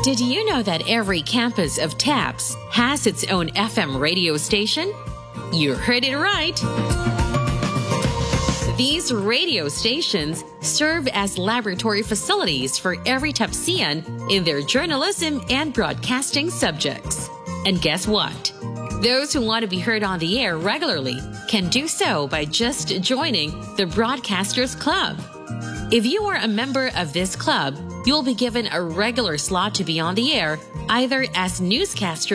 Did you know that every campus of TAPS has its own FM radio station? You heard it right. These radio stations serve as laboratory facilities for every TAPSian in their journalism and broadcasting subjects. And guess what? Those who want to be heard on the air regularly can do so by just joining the Broadcasters Club. If you are a member of this club, you'll be given a regular slot to be on the air, either as newscaster